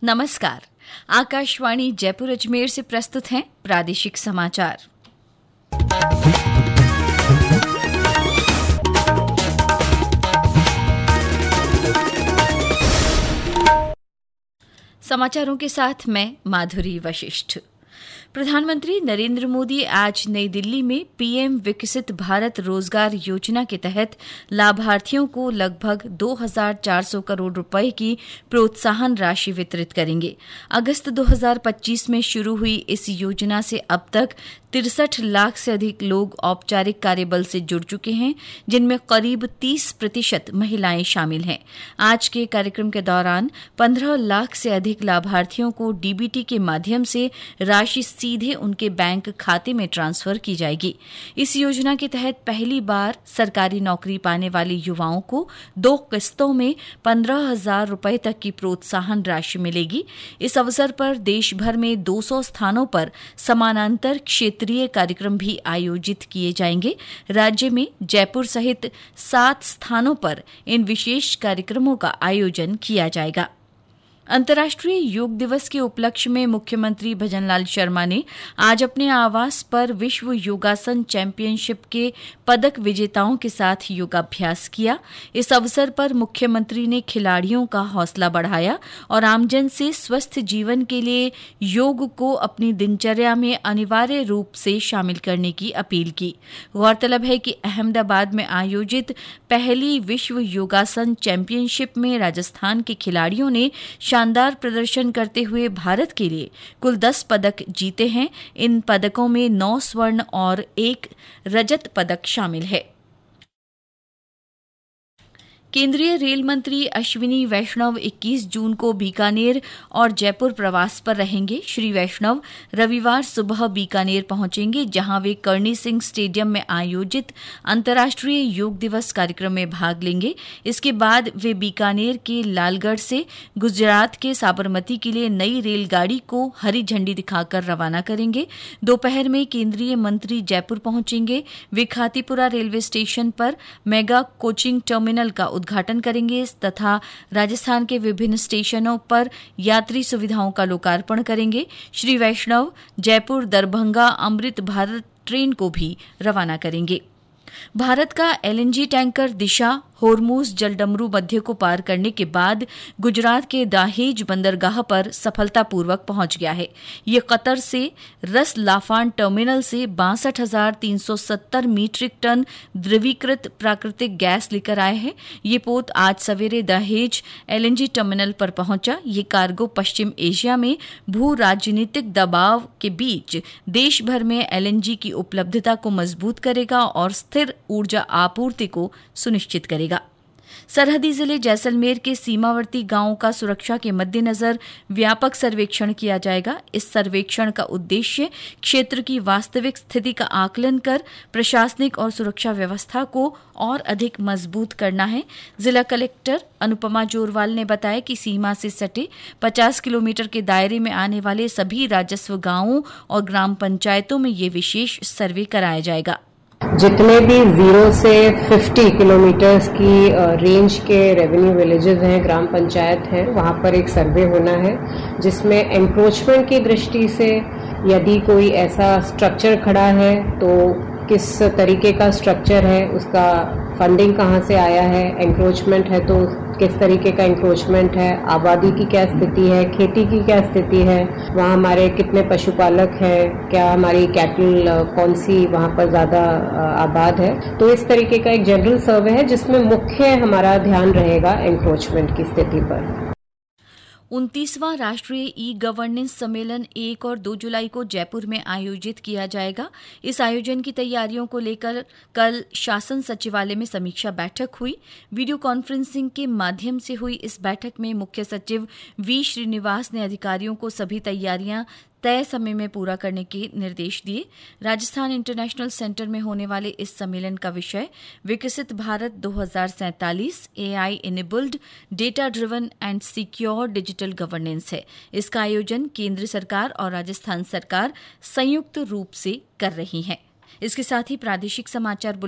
नमस्कार। आकाशवाणी जयपुर अजमेर से प्रस्तुत हैं प्रादेशिक समाचार। समाचारों के साथ मैं माधुरी वशिष्ठ। प्रधानमंत्री नरेंद्र मोदी आज नई दिल्ली में पीएम विकसित भारत रोजगार योजना के तहत लाभार्थियों को लगभग 2,400 करोड़ रुपए की प्रोत्साहन राशि वितरित करेंगे। अगस्त 2025 में शुरू हुई इस योजना से अब तक 63 लाख से अधिक लोग औपचारिक कार्यबल से जुड़ चुके हैं, जिनमें करीब 30% महिलाएं शामिल हैं। आज के कार्यक्रम के दौरान 15 लाख से अधिक लाभार्थियों को डीबीटी के माध्यम से राशि सीधे उनके बैंक खाते में ट्रांसफर की जाएगी। इस योजना के तहत पहली बार सरकारी नौकरी पाने वाले युवाओं को 2 किस्तों में 15,000 रुपए तक की प्रोत्साहन राशि मिलेगी। इस अवसर पर देश भर में 200 स्थानों पर समानांतर क्षेत्रीय कार्यक्रम भी आयोजित किए जाएंगे। राज्य में जयपुर सहित 7 स्थानों पर इन विशेष कार्यक्रमों का आयोजन किया जाएगा। अंतर्राष्ट्रीय योग दिवस के उपलक्ष्य में मुख्यमंत्री भजनलाल शर्मा ने आज अपने आवास पर विश्व योगासन चैंपियनशिप के पदक विजेताओं के साथ योगाभ्यास किया। इस अवसर पर मुख्यमंत्री ने खिलाड़ियों का हौसला बढ़ाया और आमजन से स्वस्थ जीवन के लिए योग को अपनी दिनचर्या में अनिवार्य रूप से शामिल करने की अपील की। गौरतलब है कि अहमदाबाद में आयोजित पहली विश्व योगासन चैंपियनशिप में राजस्थान के खिलाड़ियों ने शानदार प्रदर्शन करते हुए भारत के लिए कुल 10 पदक जीते हैं। इन पदकों में 9 स्वर्ण और 1 रजत पदक शामिल है। केंद्रीय रेल मंत्री अश्विनी वैष्णव 21 जून को बीकानेर और जयपुर प्रवास पर रहेंगे। श्री वैष्णव रविवार सुबह बीकानेर पहुंचेंगे, जहां वे कर्णी सिंह स्टेडियम में आयोजित अंतर्राष्ट्रीय योग दिवस कार्यक्रम में भाग लेंगे। इसके बाद वे बीकानेर के लालगढ़ से गुजरात के साबरमती के लिए नई रेलगाड़ी को हरी झंडी दिखाकर रवाना करेंगे। दोपहर में केंद्रीय मंत्री जयपुर पहुंचेंगे। वे खातीपुरा रेलवे स्टेशन पर मेगा कोचिंग टर्मिनल का उद्घाटन करेंगे तथा राजस्थान के विभिन्न स्टेशनों पर यात्री सुविधाओं का लोकार्पण करेंगे। श्री वैष्णव जयपुर दरभंगा अमृत भारत ट्रेन को भी रवाना करेंगे। भारत का एलएनजी टैंकर दिशा होर्मुज जलडमरू मध्य को पार करने के बाद गुजरात के दाहेज बंदरगाह पर सफलतापूर्वक पहुंच गया है। ये कतर से रस लाफान टर्मिनल से 62,370 मीट्रिक टन द्रवीकृत प्राकृतिक गैस लेकर आए हैं। ये पोत आज सवेरे दहेज एलएनजी टर्मिनल पर पहुंचा। ये कार्गो पश्चिम एशिया में भू राजनीतिक दबाव के बीच देश भर में एलएनजी की उपलब्धता को मजबूत करेगा और स्थिर ऊर्जा आपूर्ति को सुनिश्चित करेगा। सरहदी जिले जैसलमेर के सीमावर्ती गांवों का सुरक्षा के मद्देनजर व्यापक सर्वेक्षण किया जाएगा। इस सर्वेक्षण का उद्देश्य क्षेत्र की वास्तविक स्थिति का आकलन कर प्रशासनिक और सुरक्षा व्यवस्था को और अधिक मजबूत करना है। जिला कलेक्टर अनुपमा जोरवाल ने बताया कि सीमा से सटे 50 किलोमीटर के दायरे में आने वाले सभी राजस्व गांवों और ग्राम पंचायतों में ये विशेष सर्वे कराया जाएगा। जितने भी 0 से 50 किलोमीटर्स की रेंज के रेवेन्यू विलेजेस हैं, ग्राम पंचायत हैं, वहाँ पर एक सर्वे होना है, जिसमें एंक्रोचमेंट की दृष्टि से यदि कोई ऐसा स्ट्रक्चर खड़ा है तो किस तरीके का स्ट्रक्चर है, उसका फंडिंग कहाँ से आया है, एंक्रोचमेंट है तो किस तरीके का एंक्रोचमेंट है, आबादी की क्या स्थिति है, खेती की क्या स्थिति है, वहाँ हमारे कितने पशुपालक हैं, क्या हमारी कैटल कौन सी वहाँ पर ज़्यादा आबाद है। तो इस तरीके का एक जनरल सर्वे है जिसमें मुख्य हमारा ध्यान रहेगा एंक्रोचमेंट की स्थिति पर। 29वां राष्ट्रीय ई गवर्नेंस सम्मेलन 1 और 2 जुलाई को जयपुर में आयोजित किया जाएगा। इस आयोजन की तैयारियों को लेकर कल शासन सचिवालय में समीक्षा बैठक हुई। वीडियो कॉन्फ्रेंसिंग के माध्यम से हुई इस बैठक में मुख्य सचिव वी श्रीनिवास ने अधिकारियों को सभी तैयारियां तय समय में पूरा करने के निर्देश दिए। राजस्थान इंटरनेशनल सेंटर में होने वाले इस सम्मेलन का विषय विकसित Bharat 2047 AI enabled data driven and secure digital governance है। इसका आयोजन केंद्र सरकार और राजस्थान सरकार संयुक्त रूप से कर रही है। इसके साथ ही प्रादेशिक समाचार